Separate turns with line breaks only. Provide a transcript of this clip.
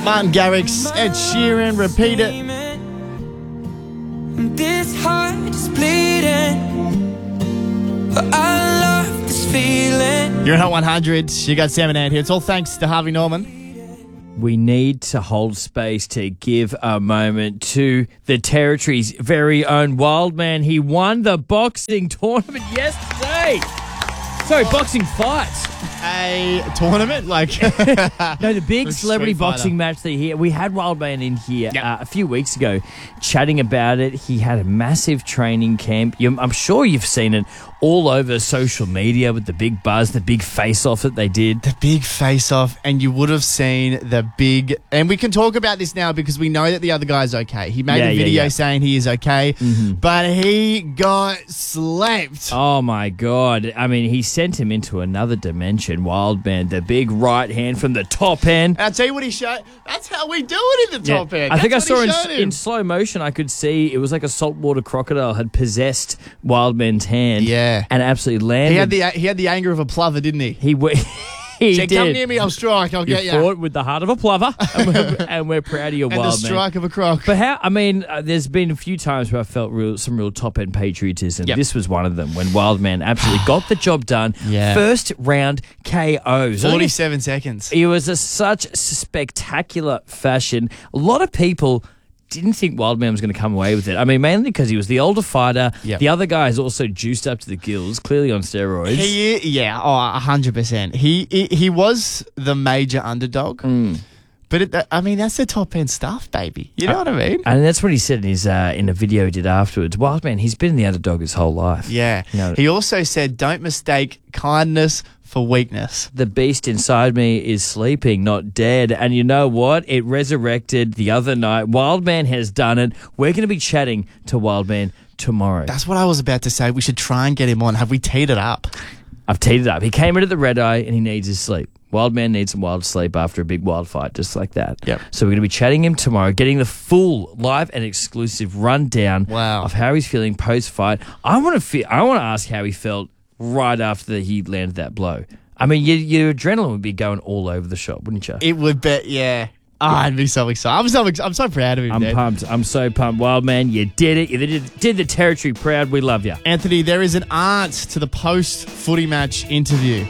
Martin Garrix, Ed Sheeran, Repeat It.
This heart is bleeding, but I love this feeling.
You're in Hot 100. You got 7-8 here. It's all thanks to Harvey Norman.
We need to hold space to give a moment to the Territory's very own Wildman. He won the boxing tournament yesterday. Sorry, boxing fights.
A tournament? Like
No, the big celebrity
Street Fighter.
boxing match that we had Wildman in here a few weeks ago chatting about it. He had a massive training camp. I'm sure you've seen it all over social media with the big buzz, the big face-off that they did.
the big face-off, and you would have seen the big... And we can talk about this now because we know that the other guy's okay. He made a video saying he is okay, but he got slept.
Oh, my God. I mean, he sent him into another dimension. Wildman, the big right hand from the top end.
And I'll tell you what he showed. That's how we do it in the top end.
I think I
That's what
saw
he showed him.
in slow motion, I could see it was like a saltwater crocodile had possessed Wildman's hand.
Yeah.
And absolutely landed.
He had the anger of a plover, didn't he?
He
Said,
did.
come near me, I'll strike, I'll get
You
you.
fought with the heart of a plover, and we're proud of you,
And the
Wildman.
strike of a croc.
But how? I mean, there's been a few times where I felt some real top end patriotism.
Yep.
This was one of them when Wildman absolutely got the job done.
Yeah.
First round KOs.
47 seconds.
It was such spectacular fashion. A lot of people didn't think Wildman was going to come away with it. I mean, mainly because he was the older fighter.
Yep.
The other guy is also juiced up to the gills, clearly on steroids.
100%. He was the major underdog. But that's the top end stuff, baby. You know what I mean?
And that's what he said in his in a video he did afterwards. Wildman, he's been the underdog his whole life.
Yeah.
You know,
He also said, don't mistake kindness for weakness.
the beast inside me is sleeping, not dead. And you know what? It resurrected the other night. Wildman has done it. We're going to be chatting to Wildman tomorrow.
That's what I was about to say. We should try and get him on. Have we teed it up?
I've teed it up. He came into the red eye and he needs his sleep. Wildman needs some wild sleep after a big wild fight, just like that.
Yep.
So we're going to be chatting him tomorrow, getting the full live and exclusive rundown
Wow.
of how he's feeling post-fight. I want to ask how he felt right after he landed that blow. I mean, your adrenaline would be going all over the shop, wouldn't you?
It would be, yeah. I'd be so excited. I'm so proud of him,
I'm
Ned.
pumped. I'm so pumped. Wildman, you did it. You did the Territory proud. We love you.
Anthony, there is an art to the post-footy match interview.